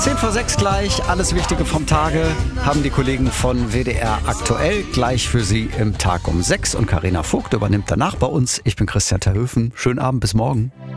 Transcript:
10:06 gleich, alles Wichtige vom Tage haben die Kollegen von WDR aktuell gleich für Sie im Tag um 6 und Carina Vogt übernimmt danach bei uns. Ich bin Christian Terhöfen. Schönen Abend, bis morgen.